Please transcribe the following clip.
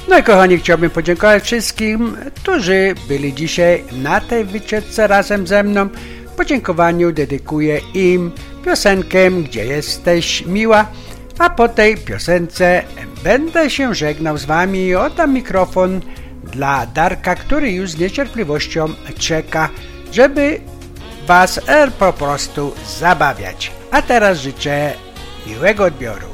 No i kochani, chciałbym podziękować wszystkim, którzy byli dzisiaj na tej wycieczce razem ze mną. W podziękowaniu dedykuję im piosenkę Gdzie jesteś miła, a po tej piosence będę się żegnał z wami i oddam mikrofon dla Darka, który już z niecierpliwością czeka, żeby was po prostu zabawiać. A teraz życzę miłego odbioru.